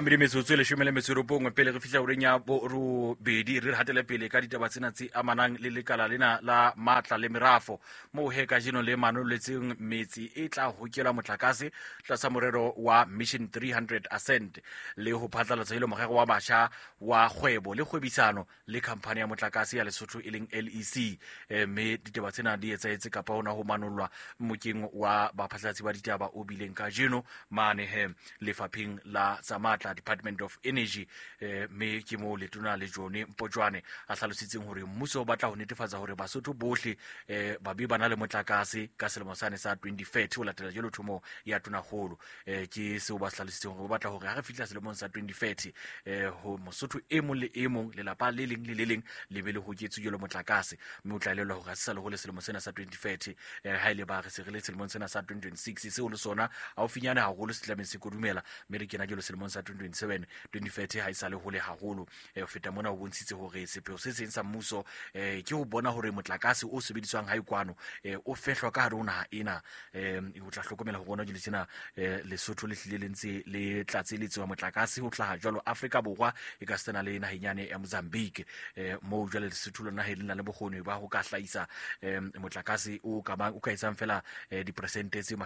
mashome le metsotso le shome le metsoropong pele re fihla ureng ya borobedi re hatele pele ka ditaba tsena tse amanang le lekala lena la matla le merafo mo he ka jeno le manoletseng metsi e tla hokela motlakase tlasa morero wa Mission 300 Ascent le ho phatlalatsa ile morero wa basha wa kgwebo le kgwebisano le khamphani ya motlakase ya Lesotho e leng LEC me ditaba tsena di etsaetse kapa hona ho manolwa mokeng wa baphatlatsi ba ditaba o bileng ka jeno mane he lefapheng la tsa matla Department of Energy me ke mo letona le Jone Mpotjwane a hlalositseng hore mmuso o batla ho netefatsa hore Basotho bohle ba be bana le motlakase ka selemo sane sa 2030 o latela jelo thumo ya tona kgolo ke seo ba hlalositseng hore o batla hore ha re fihla selemong sa 2030 ho Mosotho e mong le e mong le lapa le leng le leng le be le ho ketsu jelo motlakase mme o tla elelwa hore se sa le ho le selemo sena sa 2030 ha ile ba re se re le selemong sena sa 2026 seo le sona a o finyane haholo se tlametse se kodumela mme re kena jelo selemong sa 2027 2030 ha isale hole haholo o feta mona o bontshitse hore sepheo se seng sa mmuso ke ho bona hore motlakase o sebediswang ha ikwano o fehlwa ka hare ho naha ena o tla hlokomela ho bona jele tsena Lesotho le hlile le ntse le tlatseletso wa motlakase ho hlaha jwalo Afrika Borwa e ka stana le nahinyane ya Mozambique mo jwale Lesotho lona he lena le bokgoni ba ho ka hlaisa motlakase o ka etsang fela dipersente tse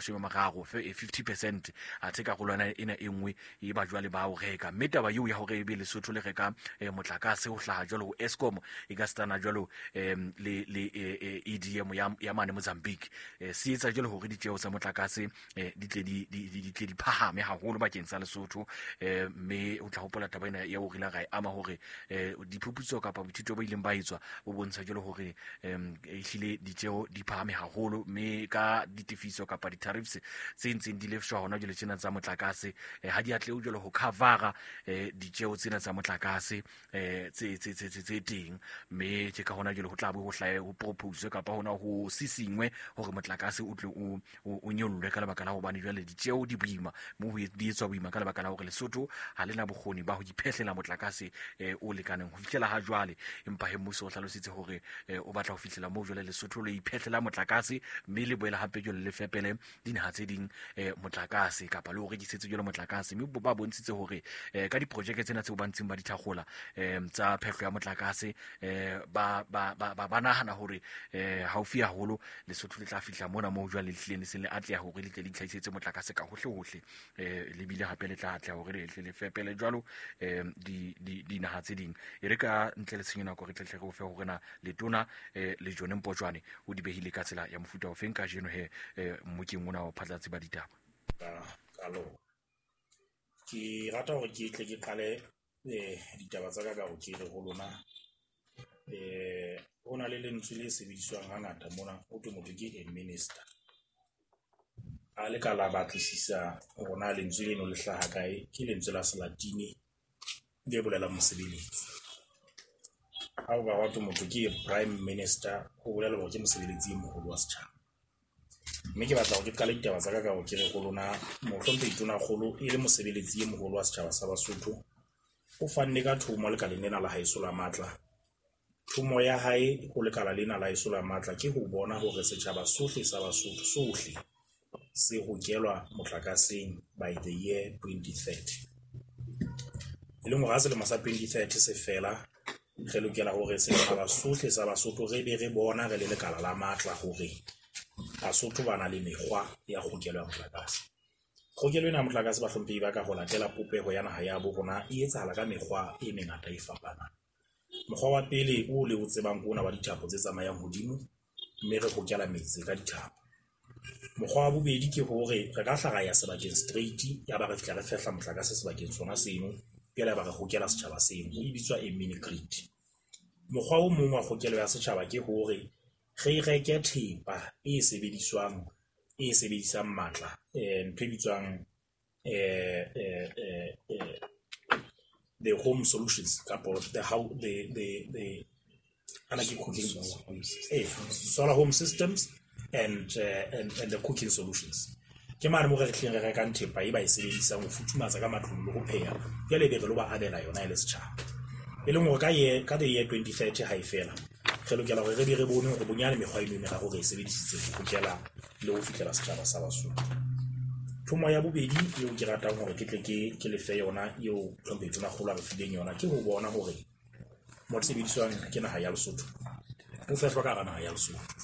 50% a tse ka golwana ena e nngwe e ba jwale ba o reka mme taba eo ya hore e be Lesotho le reka motlakase ho hlaha jwalo ho Eskom e ka stana jwalo le EDM ya mane Mozambique se etsa jwalo hore ditjeo tsa motlakase di tle di phahame haholo bakeng sa Lesotho mme o tla hopola taba ena ya ho rila ga ama hore diphuputso kapa boithuto ba ileng ba etswa o bontsha jwalo hore ehlile ditjeo di phahame haholo mme ka ditifiso kapa di-tariffs tse ntseng di lefshwa hona jwale tsena tsa motlakase ha di atle o jwalo ho covera ditjeo tsena tsa motlakase tse teng mme ke ka hona jwale ho tla bo ho hlae ho propose kapa hona ho sisingwe hore motlakase o tle o nyollwe ka lebaka la hobane jwale ditjeo di boima mo di etswa boima ka lebaka la hore Lesotho ha lena bokgoni ba ho iphehlela motlakase o lekaneng ho fihlela ha jwale empa he mmuso o hlalositse hore o batla ho fihlela mo jwale Lesotho le iphehlela motlakase mme le boela hape jwale le fepele dinaha tse ding motlakase kapa le ho rekisetse jwale motlakase mme ba bontshitse hore ka diprojeke tsena tseo ba ntseng ba di thakgola tsa phehlo ya motlakase ba nahana hore haufi haholo Lesotho le tla fihla mona mo jwale le hlile se le atleha hore le tle le tlhaisetse motlakase ka hohle le bile hape le tla atleha hore le fepele jwalo dinaha tse ding e re ka ntle le tshenyo nako re tle go fe hore na letona le Jone Mpotjwane o di behile ka tsela ya mofuta o feng ka jeno he mmokeng ona wa phatlatsi ba ditaba kalo ke rata hore ke tle ke qale ditaba tsa ka ho ke re ho lona hona le lentswe le sebediswang hangata mona o tlo motho ke minister a le ka la batlisisa hona lentswe leno le hlaha kae ke lentswe la Selatini le bolela mosebeletsi ha o ba wa motho ke prime minister ho bolela hore ke mosebeletsi moholo wa setjhaba mme ke batla ho ke qale ditaba tsa ka ho ke re ho lona mohlompe itona kgolo e le mosebeletsi moholo wa setjhaba sa Basotho o fanne ka thumo le ka lenena la haeso la matla thumo ya hae ho lekala lena la haeso la matla ke ho bona hore setjhaba sohle sa Basotho sohle se hokelwa motlakaseng by the year 2030 le mo gase le masa 2030 se fela re lokela hore setjhaba sohle sa Basotho re be re bona re le lekala la matla hore Basotho ba na le mekgwa ya hokelwa motlakase hokelo ena motlakase ba hlomphehi ba ka ho latela popeho ya naha ya bo rona e etsahala ka mekgwa e mengata e fapanang. Mokgwa wa pele o le o tsebang ona wa dithapo tse tsamayang hodimo mme re hokela metsi ka dithapo. Mokgwa wa bobedi ke hore re ka hlaga ya sebakeng straight ya ba re fihla re fehla motlakase sebakeng sona seno pele ba re hokela setjhaba seno o bitswa a mini grid. Mokgwa o mong wa hokelo ya setjhaba ke hore re reke thepa e sebedisang matla ntwe bitswang the home solutions couple the solar home systems and the cooking solutions. Ke mare mo re tleng re reka nthepa e ba e sebedisang ho futhumatsa ka matlong le ho pheha ya le be re lo ba abela yona ile setjhaba e leng hore ka the year 2030 ha e fela re lokela hore re di re bone hore bonyane mekgwa e meng ga go re sebedisitse ho kela le ho fitlela setjhaba sa Basotho. thomo ya bobedi eo ke ratang hore ke tle ke lefe yona eo tlhomphetso na kgolo a re fileng yona ke ho bona hore mo sebediswang ke naha ya Lesotho o fehloka ka naha ya Lesotho.